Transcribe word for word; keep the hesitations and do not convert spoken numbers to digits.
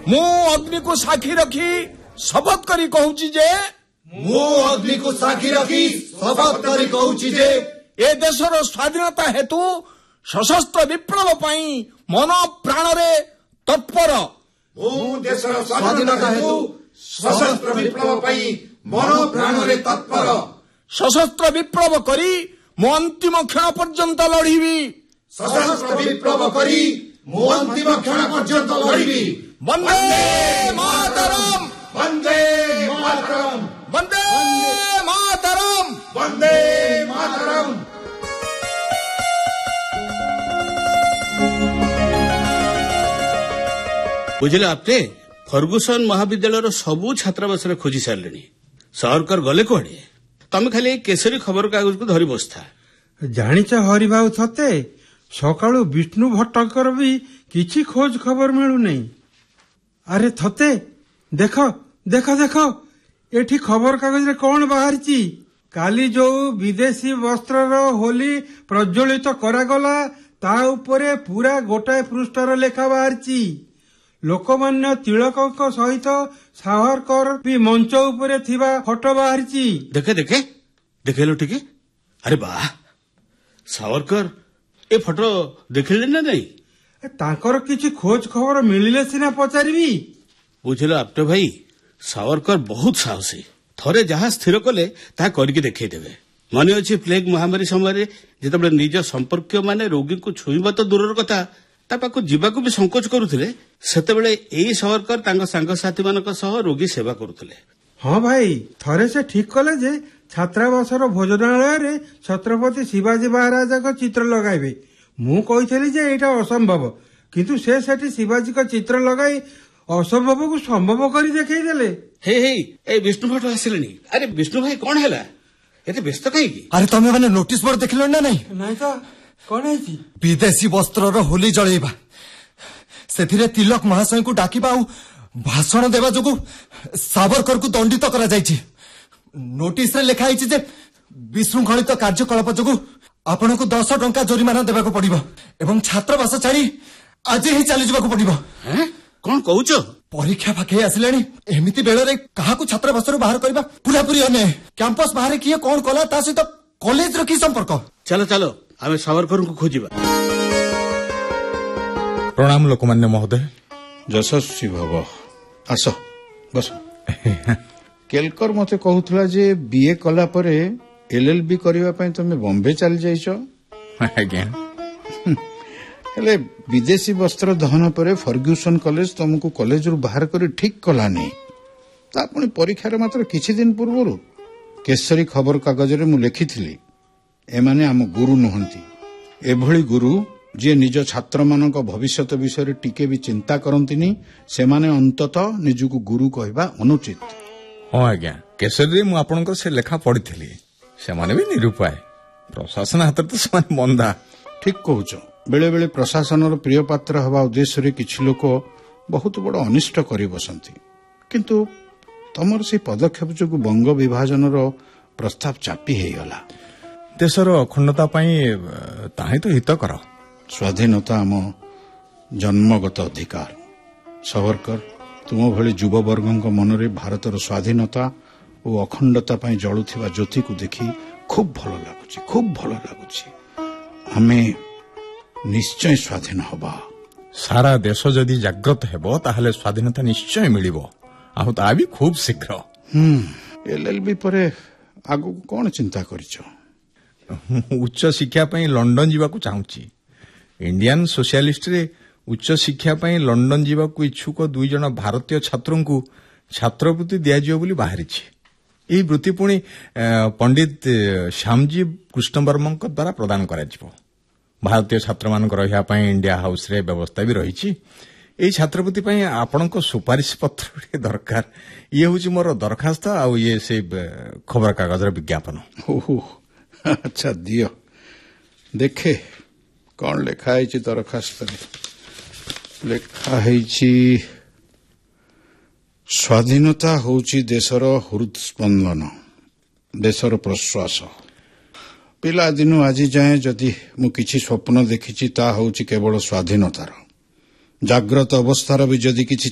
मु अग्नि को साक्षी रखी शपथ करी कहूची जे मु अग्नि को साक्षी रखी शपथ करी कहूची जे ए देशर स्वाधीनता हेतु सशस्त्र विप्लव पाई मन प्राण रे तत्पर मु देशर स्वाधीनता हेतु सशस्त्र विप्लव पाई मन प्राण रे तत्पर सशस्त्र विप्लव करी मो अंतिम क्षण पर्यंत लड़ीबी सशस्त्र विप्लव करी मो अंतिम क्षण पर्यंत लड़ीबी वंदे मातरम वंदे मातरम वंदे मातरम वंदे मातरम। बुझिले आपने फर्गुसन महाविद्यालय सबू छात्रावास खोजी सारे सरकार गले कड़े तमें खाली केसरी खबर कागज को धरी बसता जानिच हरिभाऊ थते सकाळु विष्णु भट्टकर भी किछि खोज खबर मिलु नहीं। अरे थते देख देख देख एठी खबर कागज रे कौन बाहरची काली जो विदेशी वस्त्र होली प्रज्वलित करागला ता उपरे पूरा गोटाए पृष्ठर लेखा बाहरची लोकमान्य तिलक सहित सावरकर भी मंच उपरे थिबा फोटो बाहरची देखे देखे देखे लो ठीक अरे वाह सावरकर ए फोटो देखिले ना नहीं तांकर किछि खोज खबर मिलिले सिना पचारिबी बुझिलो आपटे भाई सावरकर बहुत साहसी थरे जहाँ स्थिर कले ता करके देखै देबे मने अछि प्लेग महामारी समय जेतबे निज संपर्क माने रोगी को छुईबा तो दूरर कथा ता पाको जीवाको भी संकोच करुथिले सेतेबेले एई सावरकर तांग संग साथी मानक सह रोगी सेवा करुथिले। हाँ भाई थरे से ठीक कले जे छात्रावासर भोजनालय रे छत्रपति शिवाजी महाराज को चित्र लगाइबे मु कहिथली जे एटा असंभव किंतु से सेठी शिवाजी का चित्र लगाई असंभव को संभव करी देखै देले। हे हे ए विष्णु भट्ट आसिलेनी अरे विष्णु भाई कोन हैला एते व्यस्त काई की अरे तमे माने नोटिस बोर्ड देखिलो ना नहीं नहीं तो कोन हैची विदेशी वस्त्र रो होली जळेबा सेथिरे तिलक महाशय को डाकिबा आ भाषण देवा जोगु सावरकर को दंडित करा जायछि नोटिस रे लिखा आइछि जे विशृंखलित कार्यकलाप जोगु आपन को दस टंका जरिमाना देबाको पड़िबो एवं छात्रवास छाड़ी आज ही चली जाबाको पड़िबो। हैं कोन कहउछो परीक्षा पाखे आसिलानी एमिति बेले रे काहा को छात्रवास रो बाहर करबा पूरा पूरी अने कैंपस बाहर किए कोन कला ता सहित कॉलेज रो की संपर्क चलो चलो आमे सावरकर को खोजिबा। प्रणाम लोकमान्य महोदय यशस्वी भव आस बस केलकर मते कहउथला जे बीए कला परे एलएलबी करिवा पई तमे बॉम्बे चल जाइछो आज्ञा हेले विदेशी वस्त्र दहन परे फर्ग्यूसन कॉलेज तुमको कॉलेज रु बाहर करी ठीक कलानी ता पुनी परीक्षा रे मात्र किछि दिन पूर्वरु केसरी खबर कागज रे मु लिखिथिली एमाने हम गुरु नहंती एभली गुरु जे निज छात्र मानक भविष्यत विषय टिके भी चिंता करंतिनी से माने अंततः निजको गुरु कहबा अनुचित। हाँ आज्ञा केसरी मु आपनकर से लेखा पढ़िथिली से माने भी निरुपाय प्रशासन हाथ तो से माने मंदा ठीक कहउछ बेले बेले प्रशासन रो प्रिय पात्र हवा उद्देश्य रे किछि लोक बहुत बड़ अनिष्ट करि बसंती किंतु तमर से पदक्षेप जोगु बंग विभाजन रो प्रस्ताव चापी हे गला देशर अखंडता पई ताहे तो हित कर स्वाधीनता आम जन्मगत अधिकार सावरकर तुम भली युववर्ग मनरे भारतर स्वाधीनता और अखंडता पई जळुथिबा ज्योति को देखी खूब भल लागुछि खूब भल लागुछि आमे निश्चय स्वाधीन हबा सारा देश जदि जागृत हेबो ताहले स्वाधीनता निश्चय मिलिबो आ ता भी खूब शीघ्र। हम्म एलएलबी परे आगु कोन चिंता करिछो उच्च शिक्षा पई लंडन जीवाकू चाहूची इंडियन सोशलिस्ट रे उच्च शिक्षा पई लंडन जीवाकू इच्छुक दुई जन भारतीय छात्रों को छात्रवृत्ति दियाजियो बोली बाहरिछि एही वृत्ति पुणी पंडित श्यामजी कृष्ण वर्मा द्वारा प्रदान कराजिबो भारतीय छात्र मानक रहिया पई इंडिया हाउस रे व्यवस्था भी रहिछि एही छात्रवृत्ति पई आपनक सुपारिश पत्र दरकार ये होछि मोर दरखास्त आ ये से खबर कागज रे विज्ञापन। ओहो अच्छा दियो देखे कौन लेखा है दरखास्त लेखा है स्वाधीनता होची देशर हृदस्पंदन देशर प्रश्वास पिला दिनु आज जाए जदि मु किछि स्वप्न देखिछि ता होची केवल स्वाधीनतार जाग्रत अवस्थार भी जदि किछि